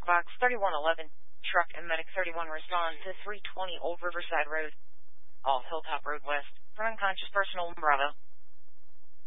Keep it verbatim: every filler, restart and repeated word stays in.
Fox thirty-one eleven, Truck and Medic thirty-one respond to three twenty Old Riverside Road, off Hilltop Road West, for unconscious person Bravo.